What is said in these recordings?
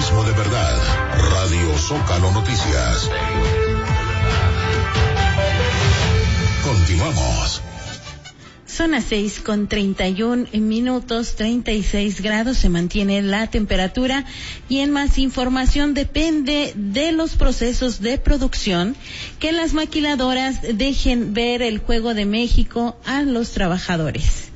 Periodismo de verdad. Radio Zócalo Noticias. Continuamos. Son las 6:31, 36 grados, se mantiene la temperatura y en más información depende de los procesos de producción que las maquiladoras dejen ver el juego de México a los trabajadores.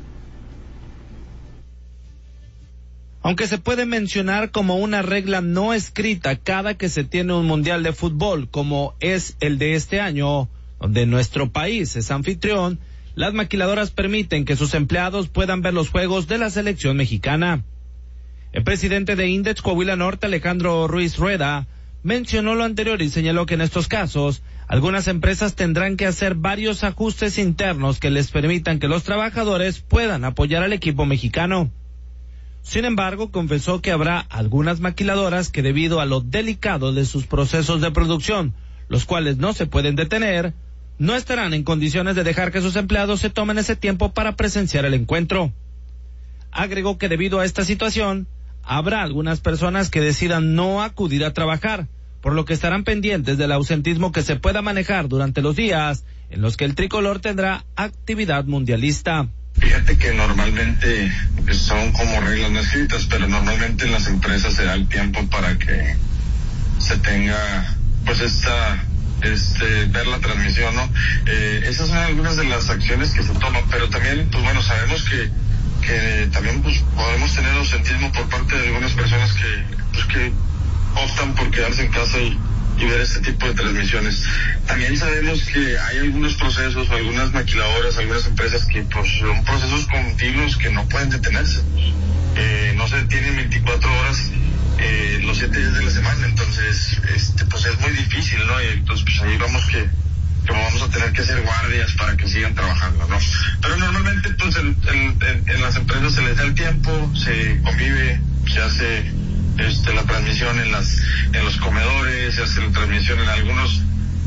Aunque se puede mencionar como una regla no escrita cada que se tiene un mundial de fútbol, como es el de este año, donde nuestro país es anfitrión, las maquiladoras permiten que sus empleados puedan ver los juegos de la selección mexicana. El presidente de Index Coahuila Norte, Alejandro Ruiz Rueda, mencionó lo anterior y señaló que en estos casos, algunas empresas tendrán que hacer varios ajustes internos que les permitan que los trabajadores puedan apoyar al equipo mexicano. Sin embargo, confesó que habrá algunas maquiladoras que debido a lo delicado de sus procesos de producción, los cuales no se pueden detener, no estarán en condiciones de dejar que sus empleados se tomen ese tiempo para presenciar el encuentro. Agregó que debido a esta situación, habrá algunas personas que decidan no acudir a trabajar, por lo que estarán pendientes del ausentismo que se pueda manejar durante los días en los que el tricolor tendrá actividad mundialista. Fíjate que normalmente son como reglas no escritas, pero normalmente en las empresas se da el tiempo para que se tenga pues ver la transmisión, ¿no? Esas son algunas de las acciones que se toman, pero también, pues bueno, sabemos que también pues podemos tener ausentismo por parte de algunas personas que optan por quedarse en casa y ver este tipo de transmisiones. También sabemos que hay algunos procesos, algunas maquiladoras, algunas empresas que pues son procesos continuos que no pueden detenerse. No se detienen 24 horas los 7 días de la semana, entonces pues es muy difícil, ¿no? Y entonces pues ahí vamos que vamos a tener que hacer guardias para que sigan trabajando, ¿no? Pero normalmente pues en las empresas se les da el tiempo, se convive, se hace la transmisión en los comedores, se hace la transmisión en algunos,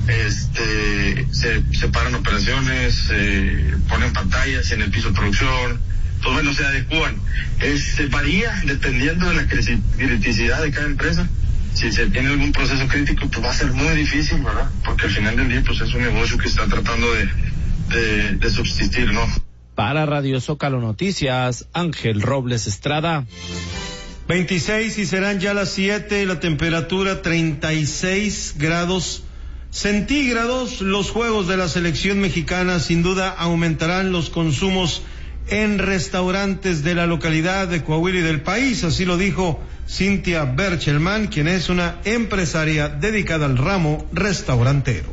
se separan operaciones, se ponen pantallas en el piso de producción, pues bueno, se adecúan. Varía dependiendo de la criticidad de cada empresa. Si se tiene algún proceso crítico, pues va a ser muy difícil, ¿verdad? Porque al final del día, pues es un negocio que está tratando de subsistir, ¿no? Para Radio Zócalo Noticias, Ángel Robles Estrada. 26 y serán ya las 7, la temperatura 36 grados centígrados. Los juegos de la selección mexicana sin duda aumentarán los consumos en restaurantes de la localidad de Coahuila y del país, así lo dijo Cintia Berchelman, quien es una empresaria dedicada al ramo restaurantero.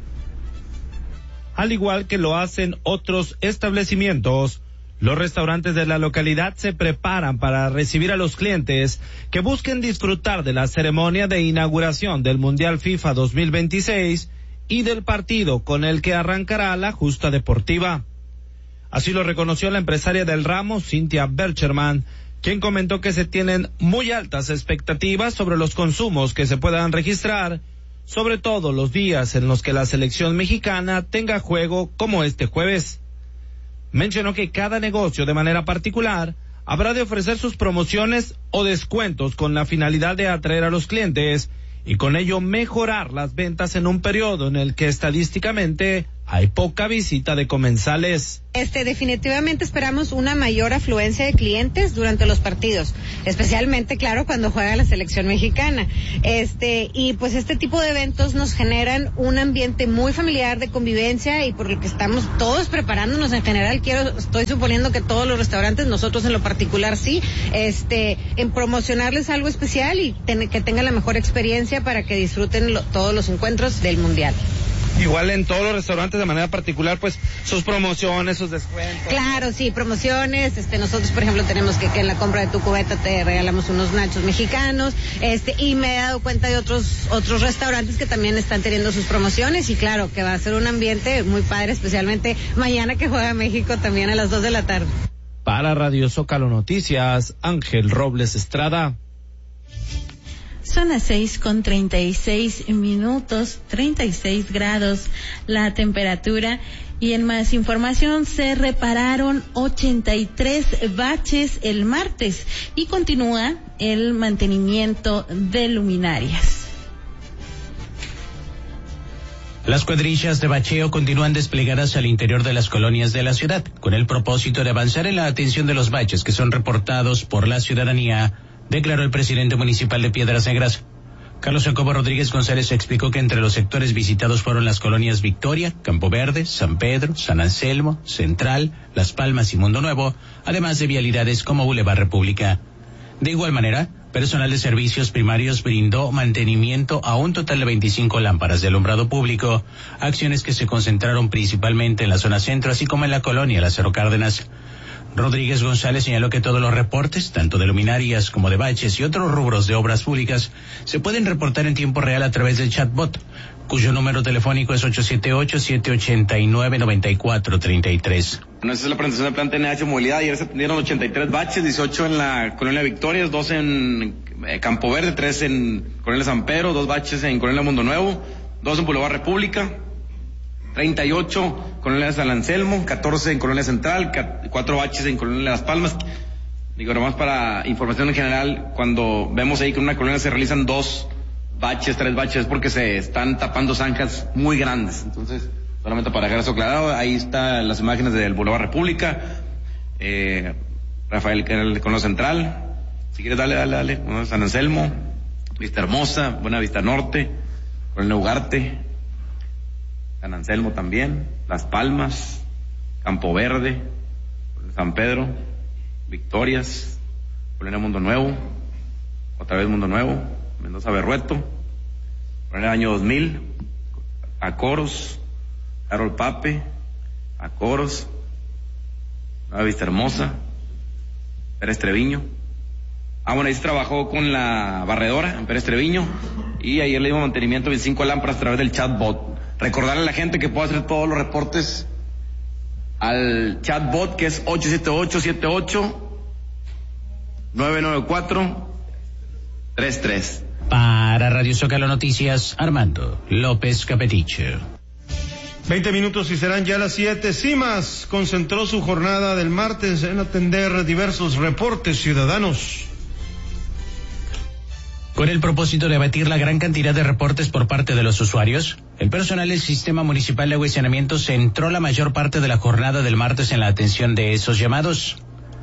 Al igual que lo hacen otros establecimientos, los restaurantes de la localidad se preparan para recibir a los clientes que busquen disfrutar de la ceremonia de inauguración del Mundial FIFA 2026 y del partido con el que arrancará la justa deportiva. Así lo reconoció la empresaria del ramo, Cintia Bercherman, quien comentó que se tienen muy altas expectativas sobre los consumos que se puedan registrar, sobre todo los días en los que la selección mexicana tenga juego como este jueves. Mencionó que cada negocio de manera particular habrá de ofrecer sus promociones o descuentos con la finalidad de atraer a los clientes y con ello mejorar las ventas en un periodo en el que estadísticamente hay poca visita de comensales. Definitivamente esperamos una mayor afluencia de clientes durante los partidos, especialmente, claro, cuando juega la selección mexicana. Y pues este tipo de eventos nos generan un ambiente muy familiar de convivencia y por el que estamos todos preparándonos en general. Estoy suponiendo que todos los restaurantes, nosotros en lo particular sí, en promocionarles algo especial y que tengan la mejor experiencia para que disfruten todos los encuentros del Mundial. Igual en todos los restaurantes de manera particular, pues sus promociones, sus descuentos. Claro, sí, promociones. Nosotros, por ejemplo, tenemos que en la compra de tu cubeta te regalamos unos nachos mexicanos. Y me he dado cuenta de otros restaurantes que también están teniendo sus promociones y claro, que va a ser un ambiente muy padre, especialmente mañana que juega México también a las 2 de la tarde. Para Radio Zócalo Noticias, Ángel Robles Estrada. Son las 6:36, 36 grados la temperatura. Y en más información, se repararon 83 baches el martes y continúa el mantenimiento de luminarias. Las cuadrillas de bacheo continúan desplegadas al interior de las colonias de la ciudad, con el propósito de avanzar en la atención de los baches que son reportados por la ciudadanía, declaró el presidente municipal de Piedras Negras. Carlos Jacobo Rodríguez González explicó que entre los sectores visitados fueron las colonias Victoria, Campo Verde, San Pedro, San Anselmo, Central, Las Palmas y Mundo Nuevo, además de vialidades como Boulevard República. De igual manera, personal de servicios primarios brindó mantenimiento a un total de 25 lámparas de alumbrado público, acciones que se concentraron principalmente en la zona centro, así como en la colonia Lázaro Cárdenas. Rodríguez González señaló que todos los reportes, tanto de luminarias como de baches y otros rubros de obras públicas, se pueden reportar en tiempo real a través del chatbot, cuyo número telefónico es 878-789-9433. Bueno, esa es la presentación del plan TNH Movilidad. Ayer se atendieron 83 baches, 18 en la Colonia Victorias, 2 en Campo Verde, 3 en Colonia San Pedro, 2 baches en Colonia Mundo Nuevo, 2 en Boulevard República, 38 Colonia San Anselmo, 14 en Colonia Central, 4 baches en Colonia Las Palmas. Digo, nomás para información en general, cuando vemos ahí que en una colonia se realizan 2 baches, 3 baches, es porque se están tapando zanjas muy grandes. Entonces, solamente para dejar eso aclarado, ahí están las imágenes del Boulevard República, Rafael, que era el Colonia Central. Si quieres, dale. Bueno, San Anselmo, Vista Hermosa, Buena Vista Norte, Colonia Ugarte, San Anselmo también, Las Palmas, Campo Verde, San Pedro, Victorias, Colonia Mundo Nuevo, otra vez Mundo Nuevo, Mendoza Berrueto, Colonia Año 2000, Acoros, Harold Pape, Acoros, Nueva Vista Hermosa, Pérez Treviño. Bueno, ahí se trabajó con la barredora en Pérez Treviño y ayer le dimos mantenimiento de 25 lámparas a través del chatbot. Recordarle a la gente que puede hacer todos los reportes al chatbot, que es 878-994-33. Para Radio Zócalo Noticias, Armando López Capetiche. 20 minutos y serán ya las 7. CIMAS concentró su jornada del martes en atender diversos reportes ciudadanos. Con el propósito de abatir la gran cantidad de reportes por parte de los usuarios, el personal del Sistema Municipal de Agua y Saneamiento centró la mayor parte de la jornada del martes en la atención de esos llamados.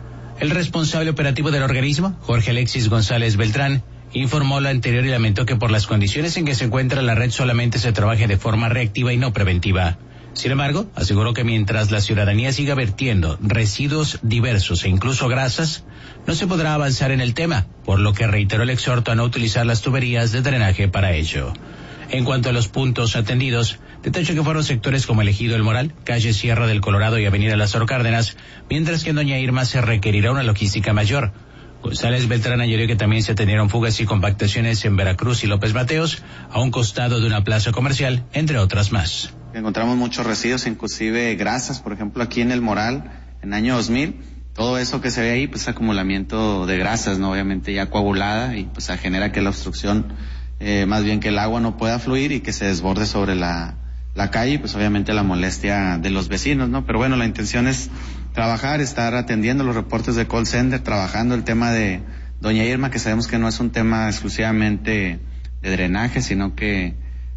El responsable operativo del organismo, Jorge Alexis González Beltrán, informó lo anterior y lamentó que por las condiciones en que se encuentra la red solamente se trabaje de forma reactiva y no preventiva. Sin embargo, aseguró que mientras la ciudadanía siga vertiendo residuos diversos e incluso grasas, no se podrá avanzar en el tema, por lo que reiteró el exhorto a no utilizar las tuberías de drenaje para ello. En cuanto a los puntos atendidos, detalló que fueron sectores como el Ejido El Moral, calle Sierra del Colorado y avenida Lázaro Cárdenas, mientras que en Doña Irma se requerirá una logística mayor. González Beltrán añadió que también se atendieron fugas y compactaciones en Veracruz y López Mateos, a un costado de una plaza comercial, entre otras más. Encontramos muchos residuos, inclusive grasas, por ejemplo aquí en El Moral, en año 2000, todo eso que se ve ahí, pues acumulamiento de grasas, ¿no? Obviamente ya coagulada y pues genera que la obstrucción, más bien que el agua no pueda fluir y que se desborde sobre la calle, pues obviamente la molestia de los vecinos, ¿no? Pero bueno, la intención es trabajar, estar atendiendo los reportes de call center, trabajando el tema de Doña Irma, que sabemos que no es un tema exclusivamente de drenaje, sino que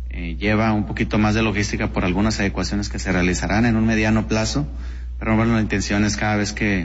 lleva un poquito más de logística por algunas adecuaciones que se realizarán en un mediano plazo, pero bueno, la intención es cada vez que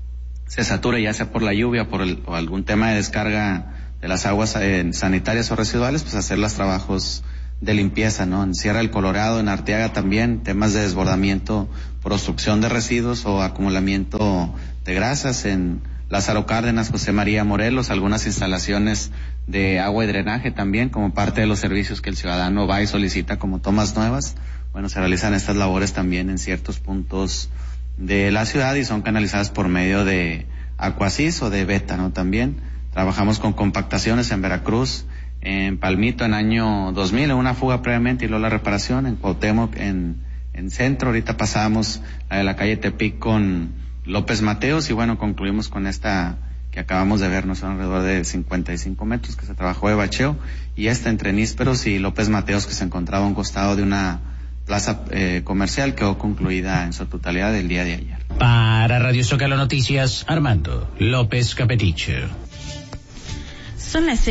se sature, ya sea por la lluvia o algún tema de descarga de las aguas sanitarias o residuales, pues hacer los trabajos de limpieza, ¿no? En Sierra del Colorado, en Arteaga también, temas de desbordamiento por obstrucción de residuos o acumulamiento de grasas, en Lázaro Cárdenas, José María Morelos, algunas instalaciones de agua y drenaje también, como parte de los servicios que el ciudadano va y solicita como tomas nuevas. Bueno, se realizan estas labores también en ciertos puntos de la ciudad y son canalizadas por medio de Aquasys o de Beta, ¿no? También trabajamos con compactaciones en Veracruz, en Palmito en año 2000, en una fuga previamente y luego la reparación, en Cuauhtémoc, en Centro, ahorita pasamos la de la calle Tepic con López Mateos y bueno, concluimos con esta que acabamos de ver, no son alrededor de 55 metros que se trabajó de bacheo, y esta entre Nísperos y López Mateos, que se encontraba a un costado de una plaza comercial, quedó concluida en su totalidad el día de ayer. Para Radio Zócalo Noticias, Armando López Capetiche. Son las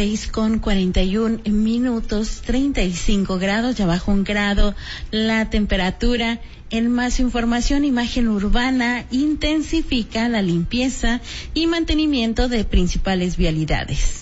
6:41, 35 grados, ya bajó 1 grado la temperatura. En más información, Imagen Urbana intensifica la limpieza y mantenimiento de principales vialidades.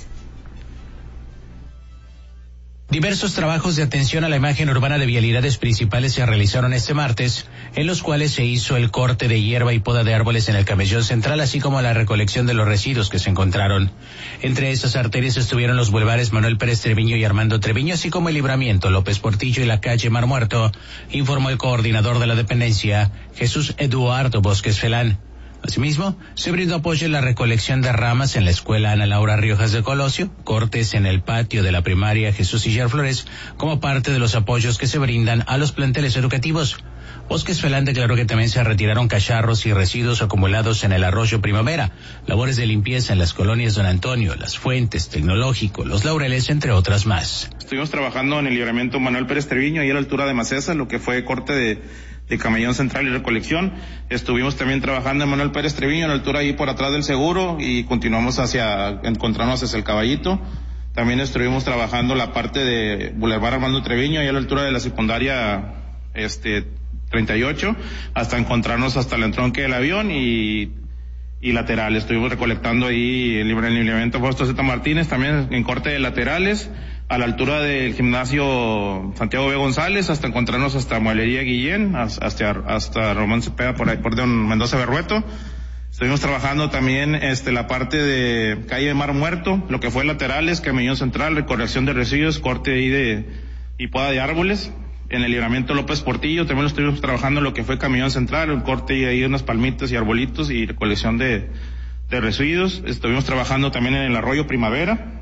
Diversos trabajos de atención a la imagen urbana de vialidades principales se realizaron este martes, en los cuales se hizo el corte de hierba y poda de árboles en el camellón central, así como la recolección de los residuos que se encontraron. Entre estas arterias estuvieron los bulevares Manuel Pérez Treviño y Armando Treviño, así como el Libramiento, López Portillo y la calle Mar Muerto, informó el coordinador de la dependencia, Jesús Eduardo Bosques Felán. Asimismo, se brindó apoyo en la recolección de ramas en la escuela Ana Laura Riojas de Colosio, cortes en el patio de la primaria Jesús Sillar Flores, como parte de los apoyos que se brindan a los planteles educativos. Bosques Felán declaró que también se retiraron cacharros y residuos acumulados en el arroyo Primavera, labores de limpieza en las colonias Don Antonio, Las Fuentes, Tecnológico, Los Laureles, entre otras más. Estuvimos trabajando en el libramiento Manuel Pérez Treviño, ahí a la altura de Macesa, lo que fue corte de camellón central y recolección. Estuvimos también trabajando en Manuel Pérez Treviño, a la altura ahí por atrás del seguro, y continuamos encontrarnos hacia el Caballito. También estuvimos trabajando la parte de Boulevard Armando Treviño, ahí a la altura de la secundaria 38, hasta encontrarnos hasta el entronque del avión y lateral. Estuvimos recolectando ahí el libramiento Fausto Z. Martínez, también en corte de laterales, a la altura del gimnasio Santiago B. González, hasta encontrarnos hasta Mueblería Guillén, hasta Román Cepeda, por ahí por Don Mendoza Berrueto. Estuvimos trabajando también la parte de calle Mar Muerto, lo que fue laterales, camellón central, recolección de residuos, corte ahí y poda de árboles. En el libramiento López Portillo también lo estuvimos trabajando lo que fue camellón central, un corte y ahí unas palmitas y arbolitos y recolección de residuos. Estuvimos trabajando también en el arroyo Primavera,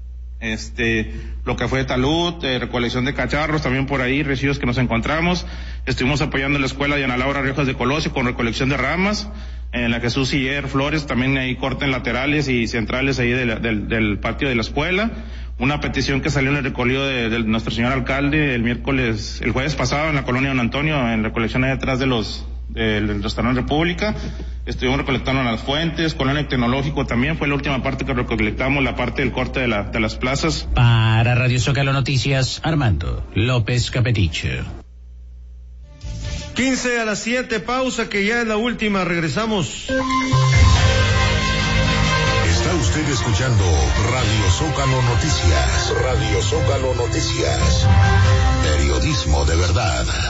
lo que fue talud, recolección de cacharros, también por ahí residuos que nos encontramos. Estuvimos apoyando la escuela de Ana Laura Riojas de Colosio con recolección de ramas. En la Jesús Siller Flores también ahí corten laterales y centrales ahí del patio de la escuela. Una petición que salió en el recorrido de nuestro señor alcalde el jueves pasado en la colonia Don Antonio, en recolección ahí atrás del restaurante República. Estuvimos recolectando en Las Fuentes, colonia Tecnológico también, fue la última parte que recolectamos, la parte del corte de las plazas. Para Radio Zócalo Noticias, Armando López Capetiche. 6:45, pausa que ya es la última, regresamos. Está usted escuchando Radio Zócalo Noticias. Radio Zócalo Noticias. Periodismo de verdad.